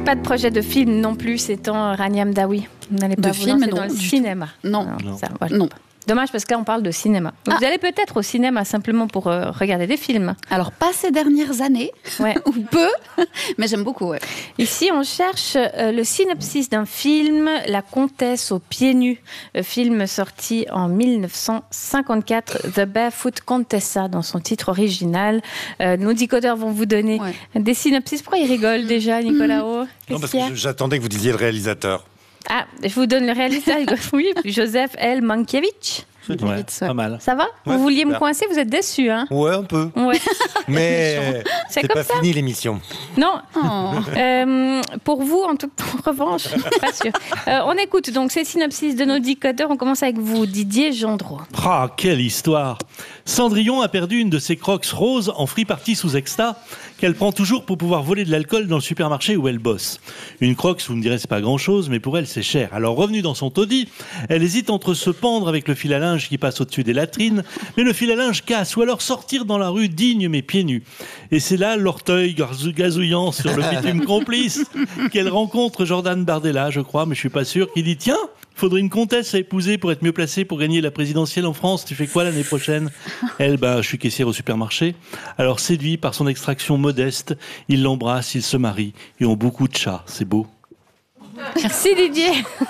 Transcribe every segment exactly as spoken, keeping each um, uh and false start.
Pas de projet de film non plus, c'est-on Rania Mdaoui. Vous n'allez pas de vous film, lancer non, dans le du cinéma. Non. non. Ça, voilà. non. Dommage parce que là on parle de cinéma. Ah. Vous allez peut-être au cinéma simplement pour euh, regarder des films. Alors pas ces dernières années, ouais. ou peu, mais j'aime beaucoup. Ouais. Ici on cherche euh, le synopsis d'un film, La Comtesse aux pieds nus, euh, film sorti en dix-neuf cent cinquante-quatre, The Barefoot Contessa dans son titre original. Euh, nos décodeurs vont vous donner ouais. des synopsis. Pourquoi ils rigolent déjà, Nicolas mmh. Non, parce que j'attendais que vous disiez le réalisateur. Ah, je vous donne le réalisateur. Oui, Joseph L. Mankiewicz. Ouais, pas mal. Ça va ouais, Vous vouliez super. me coincer, vous êtes déçus, hein? Ouais, un peu. Ouais. Mais c'est, c'est pas ça. Fini l'émission. Non. Oh. Euh, pour vous, en toute en revanche, pas sûr. Euh, on écoute donc ces synopsis de nos décodeurs. On commence avec vous, Didier Gendreau. Ah, quelle histoire! Cendrillon a perdu une de ses crocs roses en free party sous exta qu'elle prend toujours pour pouvoir voler de l'alcool dans le supermarché où elle bosse. Une crocs, vous me direz, c'est pas grand-chose, mais pour elle, c'est cher. Alors, revenue dans son taudis, elle hésite entre se pendre avec le fil à linge qui passe au-dessus des latrines, mais le fil à linge casse, ou alors sortir dans la rue digne mais pieds nus. Et c'est là, l'orteil gazouillant sur le bitume complice, qu'elle rencontre Jordan Bardella, je crois, mais je suis pas sûr, qui dit « Tiens, faudrait une comtesse à épouser pour être mieux placée pour gagner la présidentielle en France. Tu fais quoi l'année prochaine ?» Elle, bah, je suis caissière au supermarché. Alors, séduit par son extraction modeste, il l'embrasse, ils se marient. Ils ont beaucoup de chats. C'est beau. Merci Didier.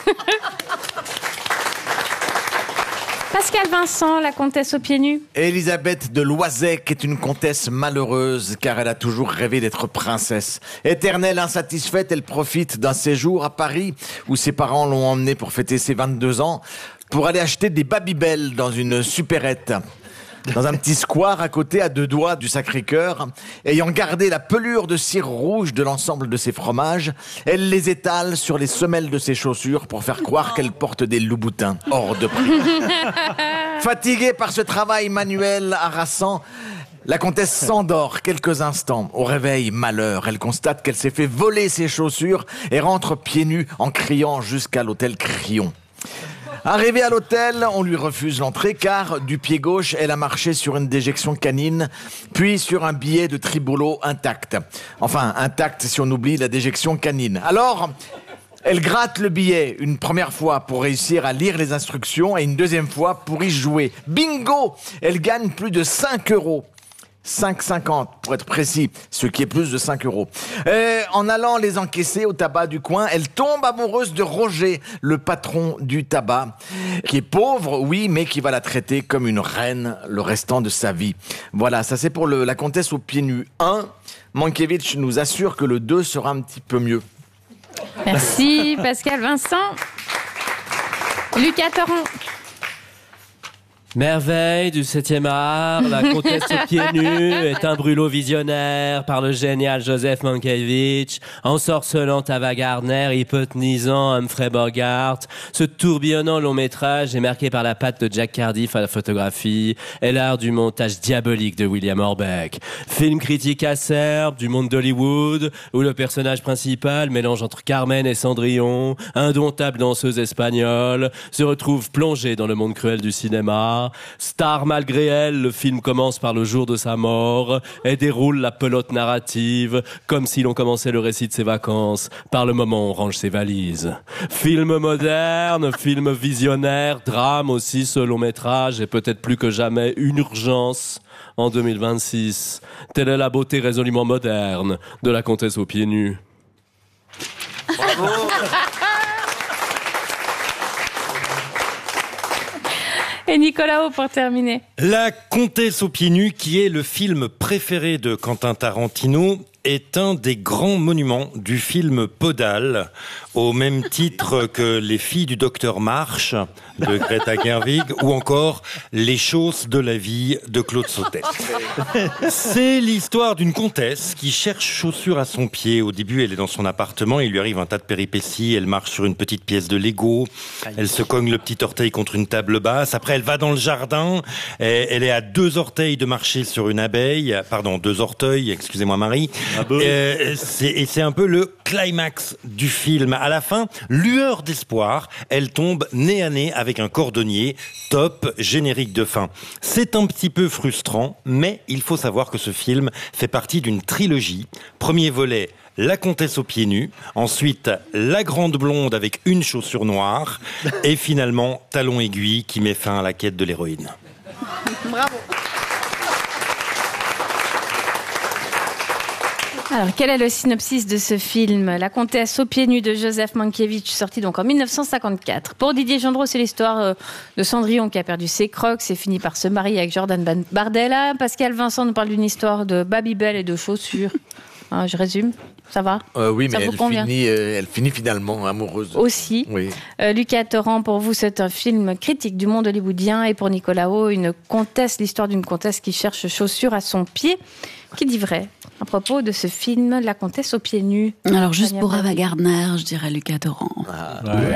Pascal Vincent, La Comtesse aux pieds nus. Élisabeth de Loisec est une comtesse malheureuse car elle a toujours rêvé d'être princesse. Éternelle insatisfaite, elle profite d'un séjour à Paris où ses parents l'ont emmenée pour fêter ses vingt-deux ans pour aller acheter des Babybel dans une supérette. Dans un petit square à côté, à deux doigts du Sacré-Cœur, ayant gardé la pelure de cire rouge de l'ensemble de ses fromages, elle les étale sur les semelles de ses chaussures pour faire croire qu'elle porte des loups-boutins hors de prix. Fatiguée par ce travail manuel harassant, la comtesse s'endort quelques instants. Au réveil, malheur, elle constate qu'elle s'est fait voler ses chaussures et rentre pieds nus en criant jusqu'à l'hôtel Crillon. Arrivée à l'hôtel, on lui refuse l'entrée car du pied gauche, elle a marché sur une déjection canine, puis sur un billet de tribolo intact. Enfin, intact si on oublie la déjection canine. Alors, elle gratte le billet une première fois pour réussir à lire les instructions et une deuxième fois pour y jouer. Bingo! Elle gagne plus de cinq euros. cinq cinquante pour être précis, ce qui est plus de cinq euros. Et en allant les encaisser au tabac du coin, elle tombe amoureuse de Roger, le patron du tabac, qui est pauvre, oui, mais qui va la traiter comme une reine le restant de sa vie. Voilà, ça c'est pour le, La Comtesse aux pieds nus un. Mankiewicz nous assure que le deux sera un petit peu mieux. Merci Pascal Vincent. Lucas Torrent. Merveille du septième art, La Comtesse aux pieds nus est un brûlot visionnaire par le génial Joseph Mankiewicz, ensorcelant Ava Gardner, hypnotisant Humphrey Bogart. Ce tourbillonnant long métrage est marqué par la patte de Jack Cardiff à la photographie et l'art du montage diabolique de William Orbeck. Film critique acerbe du monde d'Hollywood, où le personnage principal, mélange entre Carmen et Cendrillon, indomptable danseuse espagnole, se retrouve plongé dans le monde cruel du cinéma. Star malgré elle, le film commence par le jour de sa mort et déroule la pelote narrative comme si l'on commençait le récit de ses vacances par le moment où on range ses valises. Film moderne, film visionnaire, drame aussi, ce long métrage est peut-être plus que jamais une urgence en deux mille vingt-six. Telle est la beauté résolument moderne de La Comtesse aux pieds nus. Bravo. Et Nicolas Haut pour terminer. La Comtesse aux pieds nus, qui est le film préféré de Quentin Tarantino, est un des grands monuments du film Podal, au même titre que Les filles du docteur March de Greta Gerwig ou encore Les choses de la vie de Claude Sautet. C'est l'histoire d'une comtesse qui cherche chaussures à son pied. Au début, elle est dans son appartement, il lui arrive un tas de péripéties, elle marche sur une petite pièce de Lego, elle se cogne le petit orteil contre une table basse, après elle va dans le jardin, elle est à deux orteils de marcher sur une abeille, pardon, deux orteils, excusez-moi Marie, Ah bon. Euh, c'est, et c'est un peu le climax du film. À la fin, lueur d'espoir, elle tombe nez à nez avec un cordonnier. Top, générique de fin. C'est un petit peu frustrant, mais il faut savoir que ce film fait partie d'une trilogie. Premier volet, La comtesse aux pieds nus, ensuite La grande blonde avec une chaussure noire, et finalement Talon aiguille qui met fin à la quête de l'héroïne. Bravo. Alors, quel est le synopsis de ce film ? La comtesse aux pieds nus de Joseph Mankiewicz, sorti donc en mille neuf cent cinquante-quatre. Pour Didier Gendreau, c'est l'histoire euh, de Cendrillon qui a perdu ses crocs et finit par se marier avec Jordan Ban- Bardella. Pascal Vincent nous parle d'une histoire de Babybel et de chaussures. Hein, je résume, ça va ? Euh, oui, Ça mais vous elle convient finit, euh, elle finit finalement amoureuse. Aussi. Oui. Euh, Lucas Torrent, pour vous, c'est un film critique du monde hollywoodien. Et pour Nicolas O, une comtesse, l'histoire d'une comtesse qui cherche chaussures à son pied. Qui dit vrai à propos de ce film, La comtesse aux pieds nus ? Alors, juste pour Ava Ava Gardner, je dirais Lucas Torrent. Ouais.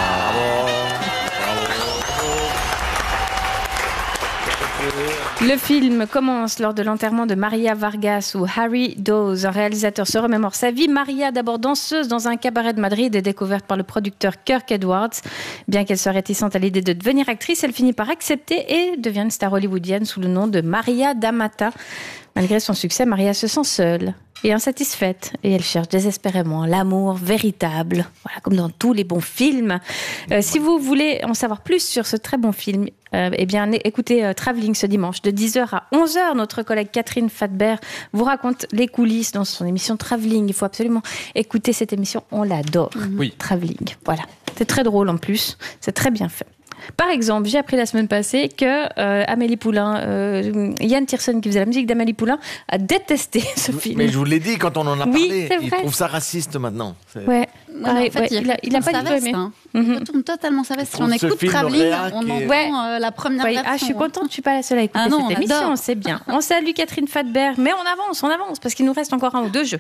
Le film commence lors de l'enterrement de Maria Vargas où Harry Dawes, un réalisateur, se remémore sa vie. Maria, d'abord danseuse dans un cabaret de Madrid, est découverte par le producteur Kirk Edwards. Bien qu'elle soit réticente à l'idée de devenir actrice, elle finit par accepter et devient une star hollywoodienne sous le nom de Maria D'Amata. Malgré son succès, Maria se sent seule et insatisfaite et elle cherche désespérément l'amour véritable, voilà, comme dans tous les bons films. Euh, si vous voulez en savoir plus sur ce très bon film, euh, eh bien écoutez euh, Travelling ce dimanche de dix heures à onze heures. Notre collègue Catherine Fadbert vous raconte les coulisses dans son émission Travelling. Il faut absolument écouter cette émission, on l'adore. Oui. Travelling, voilà. C'est très drôle en plus, c'est très bien fait. Par exemple, j'ai appris la semaine passée que euh, Amélie Poulain, euh, Yann Tiersen qui faisait la musique d'Amélie Poulain, a détesté ce film. Mais je vous l'ai dit quand on en a Oui, parlé. c'est Il vrai. trouve ça raciste maintenant. C'est- Ouais. Ouais, Ah, en fait, ouais, il, il a, il a tourne pas sa du tout veste, aimé. hein. Mhm. Il tourne totalement sa veste. Si trouve on ce écoute film Travelling, réac on et- entend Ouais. euh, la première Ouais. version. Ah, je suis hein. contente, je suis pas la seule à écouter Ah non, cette on émission, adore. c'est bien. On salue Catherine Fadbert, mais on avance, on avance, parce qu'il nous reste encore un ou deux jeux.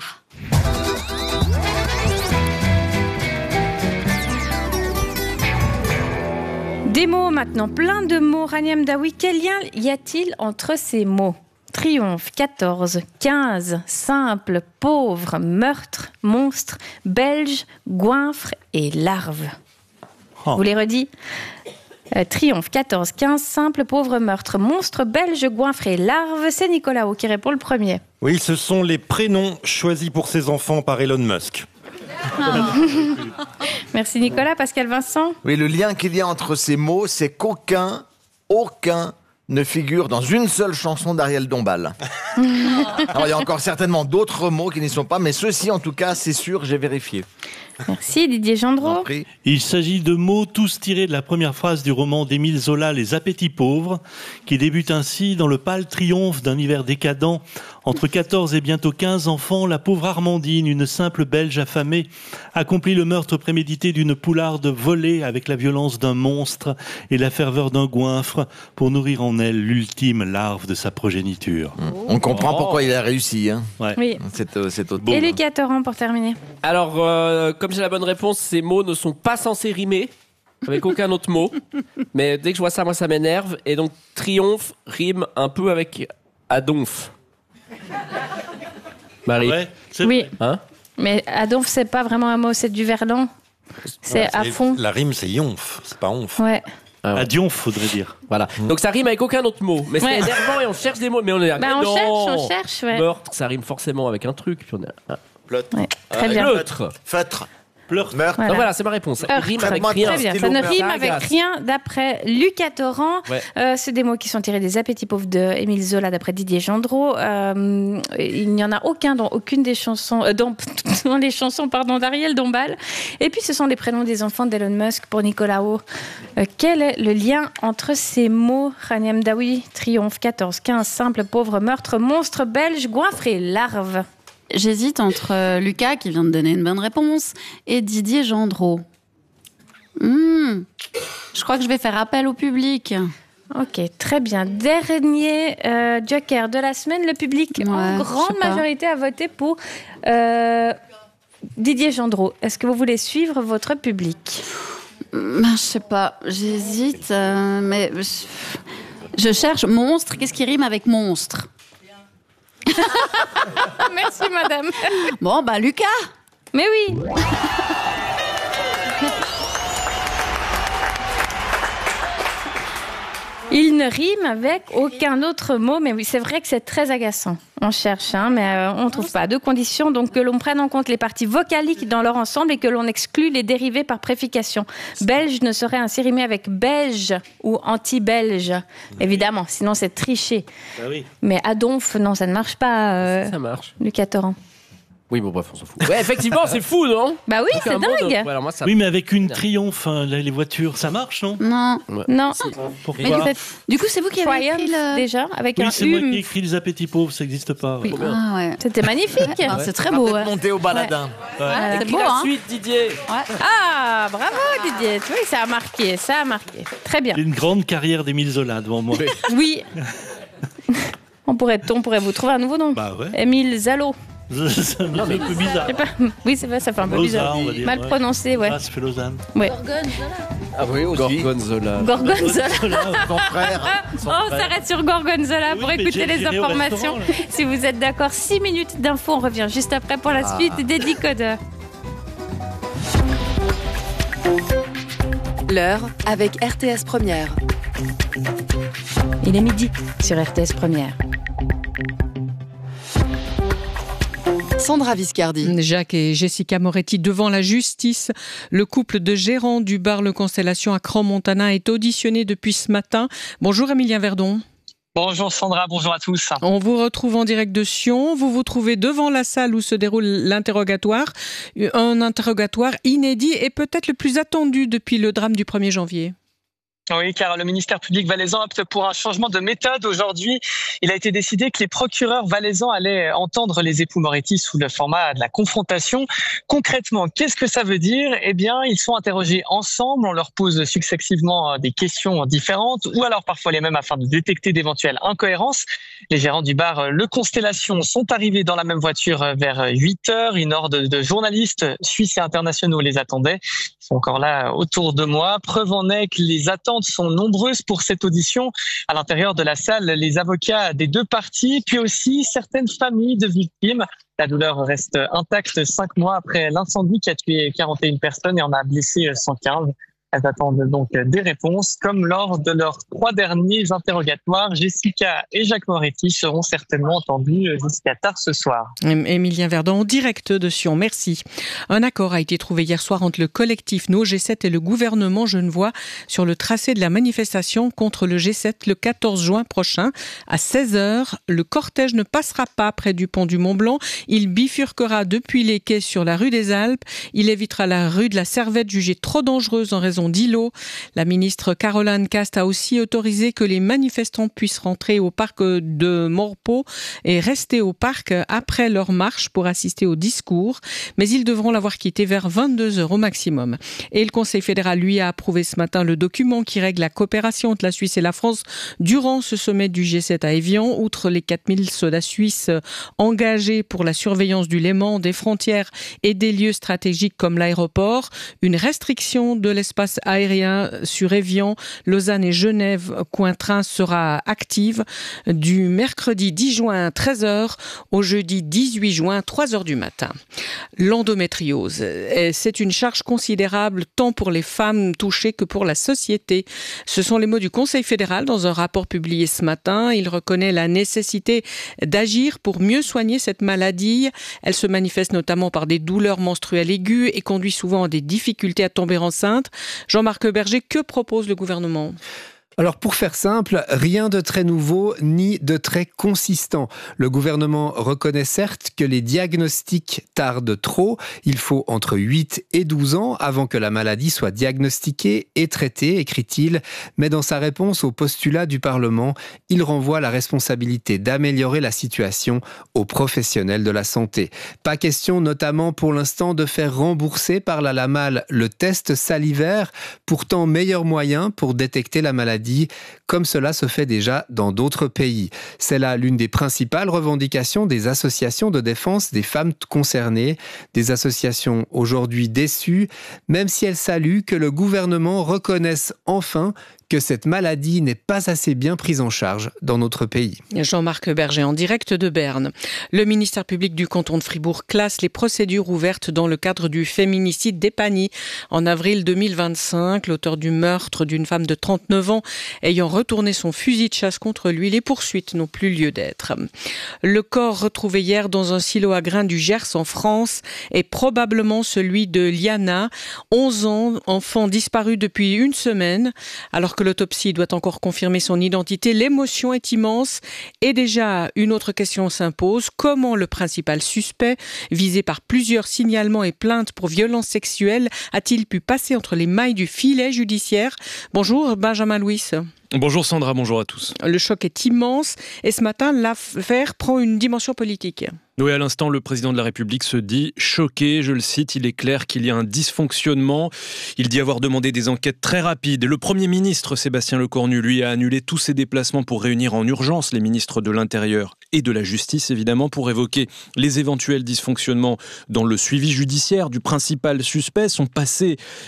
Des mots maintenant, plein de mots. Rania Mdaoui, quel lien y a-t-il entre ces mots ? Triomphe, quatorze, quinze, simple, pauvre, meurtre, monstre, belge, goinfre et larve. Oh. Vous les redis ? Euh, Triomphe, quatorze, quinze, simple, pauvre, meurtre, monstre, belge, goinfre et larve. C'est Nicolas O qui répond le premier. Oui, ce sont les prénoms choisis pour ses enfants par Elon Musk. Merci Nicolas. Pascal Vincent ? Oui, le lien qu'il y a entre ces mots, c'est qu'aucun, aucun ne figure dans une seule chanson d'Ariel Dombal. Alors, il y a encore certainement d'autres mots qui n'y sont pas, mais ceux-ci, en tout cas, c'est sûr, j'ai vérifié. Merci Didier Je vous en Gendreau. prie. Il s'agit de mots tous tirés de la première phrase du roman d'Émile Zola, Les Appétits pauvres, qui débute ainsi dans le pâle triomphe d'un hiver décadent. Entre quatorze et bientôt quinze enfants, la pauvre Armandine, une simple Belge affamée, accomplit le meurtre prémédité d'une poularde volée avec la violence d'un monstre et la ferveur d'un goinfre pour nourrir en elle l'ultime larve de sa progéniture. On comprend pourquoi il a réussi, hein, Ouais. Oui. cet, euh, cet auteur. Et Lucas Torrent pour terminer. Alors, euh, comme j'ai la bonne réponse, ces mots ne sont pas censés rimer avec aucun autre mot. Mais dès que je vois ça, moi, ça m'énerve. Et donc, triomphe rime un peu avec Adonf. Marie, Ouais, c'est Oui, vrai. hein? mais Adolphe, c'est pas vraiment un mot, c'est du verlan. C'est à Et fond. La rime, c'est yonf, c'est pas onf. Ouais. Ah ouais. À Dionf, faudrait dire. Voilà. Donc ça rime avec aucun autre mot. Mais c'est Ouais. énervant et on cherche des mots. Mais on est là. Bah, mais on non. cherche, on cherche, ouais. Meurtre, ça rime forcément avec un truc. Puis on est... ah. Ouais, très bien. L'autre. Feutre, Pleure. meurtre. Voilà. Donc voilà, c'est ma réponse. Ça Heurte. rime avec Très rien. Très bien, ça stylo, ne merci. rime avec Grâce. rien d'après Lucas Torrent. Ouais. Euh, c'est des mots qui sont tirés des Appétits pauvres de Émile Zola d'après Didier Gendreau. Euh, il n'y en a aucun dans aucune des chansons, euh, dans, dans les chansons pardon, d'Ariel Dombal. Et puis ce sont les prénoms des enfants d'Elon Musk pour Nicolas O. Euh, quel est le lien entre ces mots? Rania Mdaoui, triomphe, quatorze, quinze, simple, pauvre, meurtre, monstre, belge, goinfre et larve. J'hésite entre euh, Lucas, qui vient de donner une bonne réponse, et Didier Gendreau. Hmm. Je crois que je vais faire appel au public. Ok, très bien. Dernier euh, joker de la semaine. Le public, Ouais, en je grande sais pas. majorité, a voté pour euh, Didier Gendreau. Est-ce que vous voulez suivre votre public? Hmm, je sais pas, j'hésite, euh, mais je, je cherche monstre. Qu'est-ce qui rime avec monstre? Merci, madame. Bon, bah, Lucas. Mais oui. Il ne rime avec aucun autre mot, mais oui, c'est vrai que c'est très agaçant. On cherche, hein, mais euh, on ne trouve pas. Deux conditions, donc que l'on prenne en compte les parties vocaliques dans leur ensemble et que l'on exclue les dérivés par préfication. Belge ne saurait ainsi rimer avec beige ou anti-belge, évidemment, sinon c'est tricher. Ah oui. Mais Adonf, non, ça ne marche pas, euh, Ça marche. Lucas Torrent. Oui, bon, bref, on s'en fout. Ouais, effectivement, c'est fou, non? Bah oui, c'est un mot, donc, dingue. ouais, alors moi, ça... Oui, mais avec une Triomphe, hein, là, les voitures, ça marche, non? Non. Non. Pourquoi? Mais peut-être Du coup, c'est vous qui avez Triumph, écrit le... déjà, avec Oui, un c'est moi U. qui ai écrit Les Appétits Pauvres, ça n'existe pas. Oui. Ah ouais. C'était magnifique. Ah, c'est très On va beau. peut-être Ouais. monter au baladin. Voilà. C'est Qui beau, la hein. suite, Didier? Ah, bravo Didier. Oui, ça a marqué, ça a marqué. Très bien. J'ai une grande carrière d'Émile Zola devant moi. Oui. on, pourrait, on pourrait vous trouver un nouveau nom. Bah ouais. Émile Zalo. Ça me fait un peu bizarre. Je sais pas. Oui, c'est vrai, ça fait un peu Lausanne, bizarre. on va dire, Mal ouais. prononcé, ouais. Ah, ça fait Lausanne. ouais. Ah oui, aussi. Gorgonzola. Gorgonzola. Son frère. Son Oh, on frère. s'arrête sur Gorgonzola Oui, pour mais écouter j'ai- les j'irai au informations. restaurant, là. Si vous êtes d'accord, six minutes d'infos. On revient juste après pour la Ah. suite des décodeurs. L'heure avec R T S Première. Il est midi sur R T S Première. Sandra Viscardi. Jacques et Jessica Moretti devant la justice. Le couple de gérants du bar Le Constellation à Crans-Montana est auditionné depuis ce matin. Bonjour Emilien Verdon. Bonjour Sandra, bonjour à tous. On vous retrouve en direct de Sion. Vous vous trouvez devant la salle où se déroule l'interrogatoire. Un interrogatoire inédit et peut-être le plus attendu depuis le drame du premier janvier. Oui, car le ministère public valaisan opte pour un changement de méthode. Aujourd'hui, il a été décidé que les procureurs valaisans allaient entendre les époux Moretti sous le format de la confrontation. Concrètement, qu'est-ce que ça veut dire? Eh bien, ils sont interrogés ensemble, on leur pose successivement des questions différentes, ou alors parfois les mêmes afin de détecter d'éventuelles incohérences. Les gérants du bar Le Constellation sont arrivés dans la même voiture vers huit heures. Une horde de journalistes suisses et internationaux les attendaient. Ils sont encore là autour de moi. Preuve en est que les attentes sont nombreuses pour cette audition. À l'intérieur de la salle, les avocats des deux parties, puis aussi certaines familles de victimes. La douleur reste intacte cinq mois après l'incendie qui a tué quarante et une personnes et en a blessé cent quinze. Elles attendent donc des réponses. Comme lors de leurs trois derniers interrogatoires, Jessica et Jacques Moretti seront certainement entendus jusqu'à tard ce soir. Émilien Verdon, en direct de Sion, merci. Un accord a été trouvé hier soir entre le collectif No G sept et le gouvernement genevois sur le tracé de la manifestation contre le G sept le quatorze juin prochain. À seize heures, le cortège ne passera pas près du pont du Mont-Blanc. Il bifurquera depuis les quais sur la rue des Alpes. Il évitera la rue de la Servette jugée trop dangereuse en raison d'îlots. La ministre Caroline Cast a aussi autorisé que les manifestants puissent rentrer au parc de Morpeau et rester au parc après leur marche pour assister au discours, mais ils devront l'avoir quitté vers vingt-deux heures au maximum. Et le Conseil fédéral, lui, a approuvé ce matin le document qui règle la coopération entre la Suisse et la France durant ce sommet du G sept à Évian. Outre les quatre mille soldats suisses engagés pour la surveillance du Léman, des frontières et des lieux stratégiques comme l'aéroport, une restriction de l'espace aérien sur Évian, Lausanne et Genève, coin train, sera active du mercredi dix juin treize heures au jeudi dix-huit juin trois heures du matin. L'endométriose, c'est une charge considérable tant pour les femmes touchées que pour la société. Ce sont les mots du Conseil fédéral dans un rapport publié ce matin. Il reconnaît la nécessité d'agir pour mieux soigner cette maladie. Elle se manifeste notamment par des douleurs menstruelles aiguës et conduit souvent à des difficultés à tomber enceinte. Jean-Marc Berger, que propose le gouvernement ? Alors pour faire simple, rien de très nouveau ni de très consistant. Le gouvernement reconnaît certes que les diagnostics tardent trop. Il faut entre huit et douze ans avant que la maladie soit diagnostiquée et traitée, écrit-il. Mais dans sa réponse au postulat du Parlement, il renvoie la responsabilité d'améliorer la situation aux professionnels de la santé. Pas question notamment pour l'instant de faire rembourser par la LAMAL le test salivaire, pourtant meilleur moyen pour détecter la maladie, comme cela se fait déjà dans d'autres pays. C'est là l'une des principales revendications des associations de défense des femmes concernées, des associations aujourd'hui déçues, même si elles saluent que le gouvernement reconnaisse enfin que cette maladie n'est pas assez bien prise en charge dans notre pays. Jean-Marc Berger en direct de Berne. Le ministère public du canton de Fribourg classe les procédures ouvertes dans le cadre du féminicide d'Epagny. En avril deux mille vingt-cinq, l'auteur du meurtre d'une femme de trente-neuf ans ayant retourné son fusil de chasse contre lui, les poursuites n'ont plus lieu d'être. Le corps retrouvé hier dans un silo à grains du Gers en France est probablement celui de Liana, onze ans, enfant disparu depuis une semaine. Alors que l'autopsie doit encore confirmer son identité, l'émotion est immense et déjà une autre question s'impose. Comment le principal suspect, visé par plusieurs signalements et plaintes pour violences sexuelles, a-t-il pu passer entre les mailles du filet judiciaire ? Bonjour Benjamin Louis. Bonjour Sandra, bonjour à tous. Le choc est immense et ce matin, l'affaire prend une dimension politique. Oui, à l'instant, le président de la République se dit choqué. Je le cite, il est clair qu'il y a un dysfonctionnement. Il dit avoir demandé des enquêtes très rapides. Le Premier ministre, Sébastien Lecornu, lui, a annulé tous ses déplacements pour réunir en urgence les ministres de l'Intérieur et de la Justice, évidemment, pour évoquer les éventuels dysfonctionnements dans le suivi judiciaire du principal suspect, son passé